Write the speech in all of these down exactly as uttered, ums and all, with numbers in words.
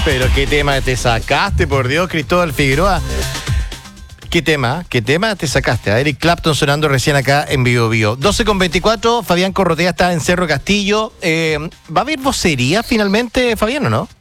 Pero qué tema te sacaste, por Dios, Cristóbal Figueroa. ¿Qué tema? ¿Qué tema te sacaste? A Eric Clapton sonando recién acá en Bio Bio. doce con veinticuatro, Fabián Corrotea está en Cerro Castillo. Eh, ¿Va a haber vocería finalmente, Fabián, o no?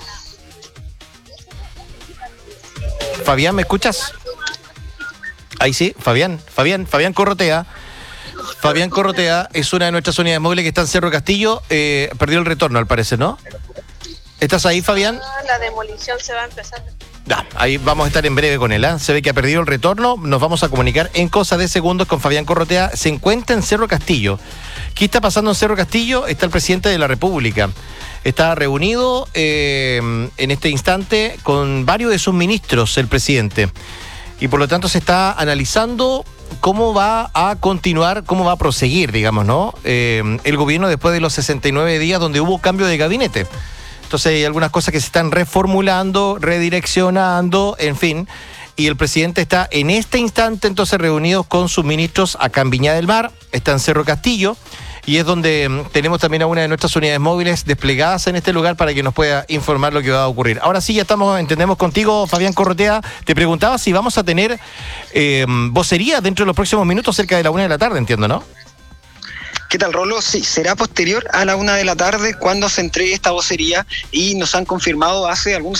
Fabián, ¿me escuchas? Ahí sí, Fabián, Fabián, Fabián Corrotea. Fabián Corrotea es una de nuestras unidades móviles que está en Cerro Castillo. Eh, perdió el retorno, al parecer, ¿no? ¿Estás ahí, Fabián? La demolición se va a empezar. Ya, ahí vamos a estar en breve con él, ¿eh? Se ve que ha perdido el retorno. Nos vamos a comunicar en cosa de segundos con Fabián Corrotea. Se encuentra en Cerro Castillo. ¿Qué está pasando en Cerro Castillo? Está el presidente de la República. Está reunido eh, en este instante con varios de sus ministros, el presidente. Y por lo tanto se está analizando cómo va a continuar, cómo va a proseguir, digamos, ¿no? Eh, el gobierno después de los sesenta y nueve días donde hubo cambio de gabinete. Entonces hay algunas cosas que se están reformulando, redireccionando, en fin. Y el presidente está en este instante entonces reunido con sus ministros acá en Viña del Mar, está en Cerro Castillo, y es donde tenemos también a una de nuestras unidades móviles desplegadas en este lugar para que nos pueda informar lo que va a ocurrir. Ahora sí, ya estamos, entendemos contigo, Fabián Corrotea. Te preguntaba si vamos a tener eh, vocería dentro de los próximos minutos, cerca de la una de la tarde, entiendo, ¿no? ¿Qué tal, Rolo? Sí, será posterior a la una de la tarde cuando se entregue esta vocería y nos han confirmado hace algunos